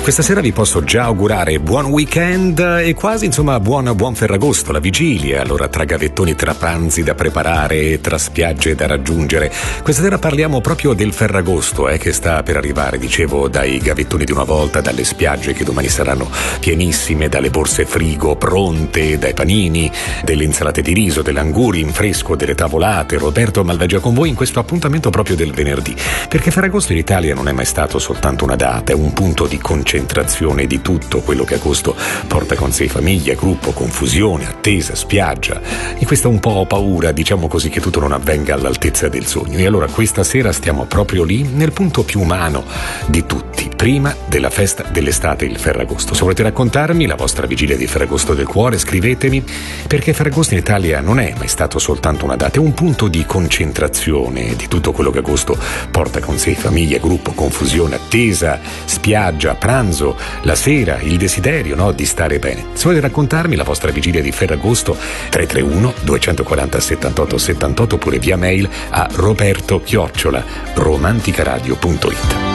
Questa sera vi posso già augurare buon weekend e quasi buon Ferragosto, la vigilia, allora tra gavettoni, tra pranzi da preparare, tra spiagge da raggiungere. Questa sera parliamo proprio del Ferragosto che sta per arrivare, dicevo, dai gavettoni di una volta, dalle spiagge che domani saranno pienissime, dalle borse frigo pronte, dai panini, delle insalate di riso, delle anguri in fresco, delle tavolate. Roberto Malvagia con voi in questo appuntamento proprio del venerdì, perché Ferragosto in Italia non è mai stato soltanto una data, è un punto di concentrazione di tutto quello che agosto porta con sé: famiglia, gruppo, confusione, attesa, spiaggia, e questa un po' paura, diciamo così, che tutto non avvenga all'altezza del sogno. E allora questa sera stiamo proprio lì, nel punto più umano di tutti, prima della festa dell'estate, il Ferragosto. Se volete raccontarmi la vostra vigilia di Ferragosto del cuore, scrivetemi, perché Ferragosto in Italia non è mai stato soltanto una data, è un punto di concentrazione di tutto quello che agosto porta con sé: famiglia, gruppo, confusione, attesa, spiaggia, pranzo, la sera, il desiderio, di stare bene. Se volete raccontarmi la vostra vigilia di Ferragosto, 331 240 78 78 oppure via mail a roberto@romanticaradio.it.